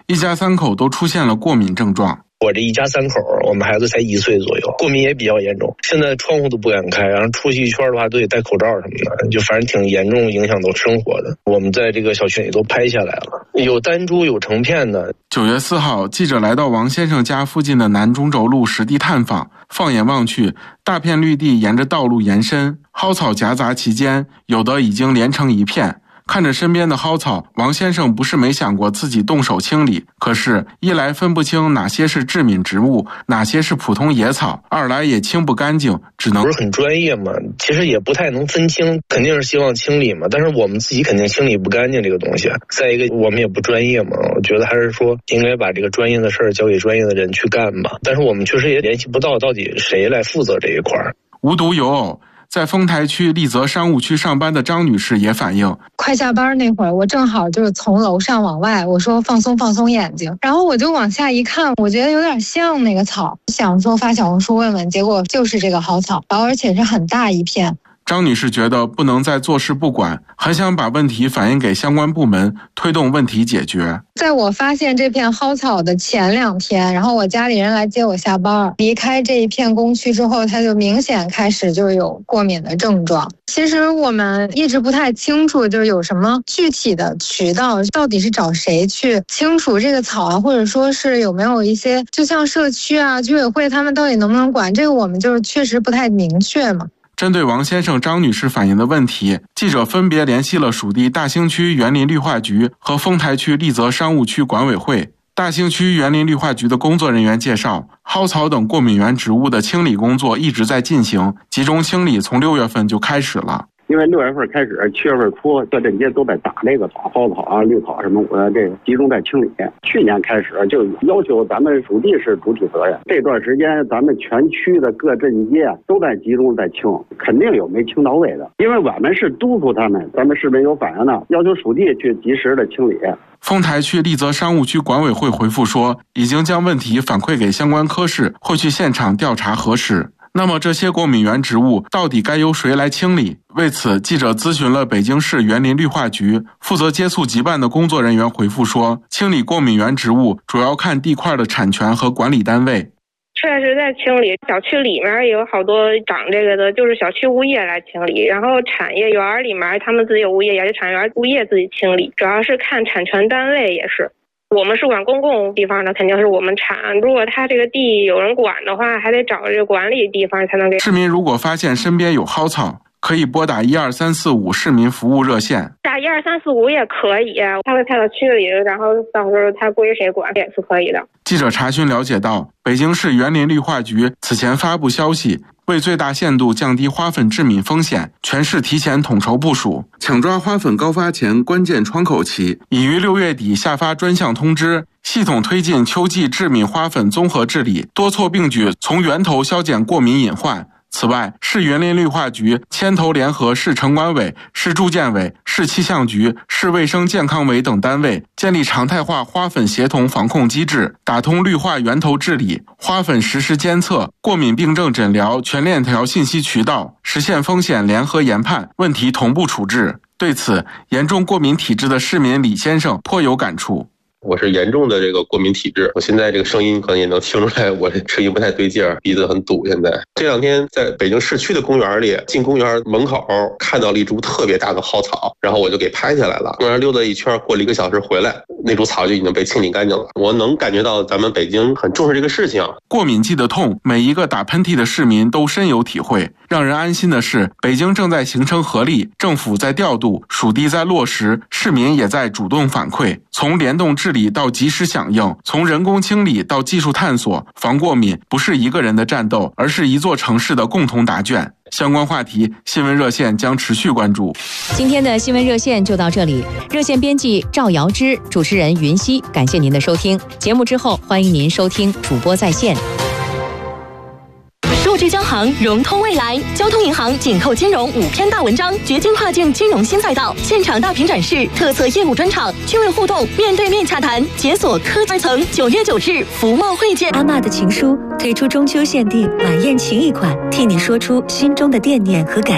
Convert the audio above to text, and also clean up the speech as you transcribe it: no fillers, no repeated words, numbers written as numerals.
一家3口都出现了过敏症状。 我这一家3口，我们孩子才1岁左右，过敏也比较严重，现在窗户都不敢开，然后出去一圈的话都得戴口罩什么的，就反正挺严重，影响到生活的。我们在这个小区里都拍下来了，有单株有成片的。 9月4号，记者来到王先生家附近的南中轴路实地探访，放眼望去，大片绿地沿着道路延伸，蒿草夹杂其间，有的已经连成一片。看着身边的蒿草，王先生不是没想过自己动手清理，可是一来分不清哪些是致敏植物，哪些是普通野草，二来也清不干净，只能不是很专业嘛，其实也不太能分清，肯定是希望清理嘛，但是我们自己肯定清理不干净这个东西。再一个我们也不专业嘛，我觉得还是说应该把这个专业的事儿交给专业的人去干吧，但是我们确实也联系不到底谁来负责这一块。 无独有偶，在丰台区丽泽商务区上班的张女士也反映， 快下班那会儿，我正好就是从楼上往外，我说放松眼睛，然后我就往下一看，我觉得有点像那个草，想说发小红书问问，结果就是这个蒿草，然后而且是很大一片。 张女士觉得不能再坐视不管，很想把问题反映给相关部门，推动问题解决。 在我发现这片蒿草的前2天，然后我家里人来接我下班，离开这一片工区之后，他就明显开始就是有过敏的症状。其实我们一直不太清楚，就是有什么具体的渠道，到底是找谁去清除这个草啊，或者说是有没有一些，就像社区啊、居委会他们到底能不能管，这个我们就是确实不太明确嘛。 针对王先生、张女士反映的问题，记者分别联系了属地大兴区园林绿化局和丰台区丽泽商务区管委会。大兴区园林绿化局的工作人员介绍，蒿草等过敏源植物的清理工作一直在进行，集中清理从6月份就开始了。 因为6月份开始，7月份初各镇街都在打这个草，蒿草啊、绿草什么，这个集中在清理。去年开始就要求咱们属地是主体责任，这段时间咱们全区的各镇街都在集中在清，肯定有没清到位的。因为我们是督促他们，咱们市民有反映的，要求属地去及时的清理。 丰台区丽泽商务区管委会回复说，已经将问题反馈给相关科室，会去现场调查核实。那么这些过敏源植物到底该由谁来清理？为此，记者咨询了北京市园林绿化局负责接促集办的工作人员回复说，清理过敏源植物主要看地块的产权和管理单位。 确实在清理，小区里面也有好多长这个的，就是小区物业来清理，然后产业园里面他们自己有物业，也是产业园物业自己清理，主要是看产权单位也是。我们是管公共地方的，肯定是我们产。如果他这个地有人管的话，还得找这个管理地方才能给。 市民如果发现身边有蒿草，可以拨打12345市民服务热线。 打12345也可以，他会派到区里，然后到时候他归谁管也是可以的。 记者查询了解到，北京市园林绿化局此前发布消息，为最大限度降低花粉致敏风险，全市提前统筹部署，抢抓花粉高发前关键窗口期，已于6月底下发专项通知，系统推进秋季致敏花粉综合治理，多措并举，从源头消减过敏隐患。此外，市园林绿化局牵头联合市城管委、市住建委、市气象局、市卫生健康委等单位，建立常态化花粉协同防控机制，打通绿化源头治理、花粉实时监测、过敏病症诊疗全链条信息渠道，实现风险联合研判，问题同步处置。对此，严重过敏体质的市民李先生颇有感触。 我是严重的这个过敏体质，我现在这个声音可能也能听出来，我这声音不太对劲儿，鼻子很堵。现在这2天在北京市区的公园里，进公园门口看到了一株特别大的蒿草，然后我就给拍下来了。公园溜达一圈，过了1个小时回来，那株草就已经被清理干净了。我能感觉到咱们北京很重视这个事情。 过敏季的痛，每一个打喷嚏的市民都深有体会。让人安心的是，北京正在形成合力，政府在调度，属地在落实，市民也在主动反馈。从联动治理到及时响应，从人工清理到技术探索，防过敏不是一个人的战斗，而是一座城市的共同答卷。相关话题，新闻热线将持续关注。 今天的新闻热线就到这里，热线编辑赵瑶芝，主持人云熙，感谢您的收听。节目之后，欢迎您收听主播在线。 入局交行，融通未来。交通银行紧扣金融5篇大文章，掘金跨境金融新赛道。现场大屏展示，特色业务专场，趣味互动，面对面洽谈，解锁科技层。9月9日，福茂会见。 阿嬷的情书推出中秋限定晚宴情谊款，替你说出心中的惦念和感